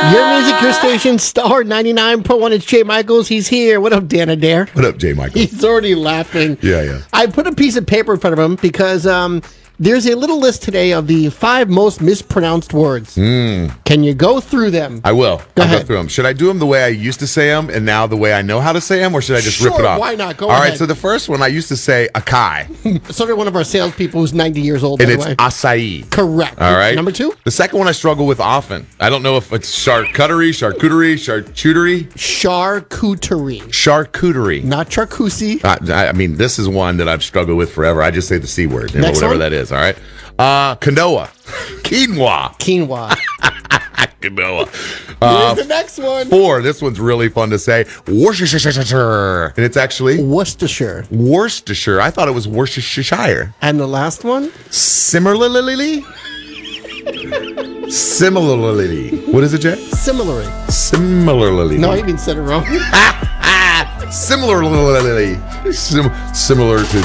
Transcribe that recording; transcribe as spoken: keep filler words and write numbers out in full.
Your music, your station, Star ninety-nine point one. It's Jay Michaels. He's here. What up, Dan Adair? What up, Jay Michaels? He's already laughing. Yeah, yeah. I put a piece of paper in front of him because um, there's a little list today of the five most mispronounced words. Mm. Can you go through them? I will. Go I'll ahead. go through them. Should I do them the way I used to say them and now the way I know how to say them, or should I just Sure, rip it off? why not? Go All ahead. right, so the first one, I used to say acai, So did one of our salespeople who's ninety years old, by and the it's way. acai. Correct. All right. Number two? The second one I struggle with often. I don't know if it's charcuterie, charcuterie, charcuterie, Charcuterie. charcuterie. Not charcuterie. Uh, I I mean, this is one that I've struggled with forever. I just say the C word, you know, Next whatever one? that is, all right? Uh, quinoa. Quinoa. Quinoa. Quinoa. Uh, Here's the next one. four, this one's really fun to say. Worcestershire. And it's actually Worcestershire. Worcestershire. I thought it was Worcestershire. And the last one? Similarly? Similarly. What is it, Jay? Similarly. Similarly. No, I even said it wrong. Similarly. Sim- similar to